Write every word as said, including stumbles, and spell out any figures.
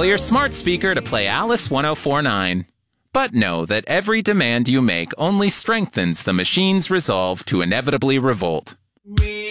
Tell your smart speaker to play Alice one oh four point nine. But know that every demand you make only strengthens the machine's resolve to inevitably revolt. We